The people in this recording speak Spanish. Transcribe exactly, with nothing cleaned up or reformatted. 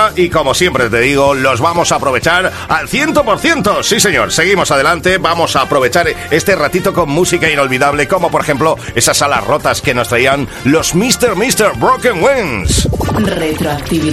y como siempre te digo, los vamos a aprovechar al cien por ciento. Sí, señor, seguimos adelante, vamos a aprovechar este ratito con música inolvidable, como por ejemplo esas alas rotas que nos traían los mister mister Broken Wings. Retroactividad.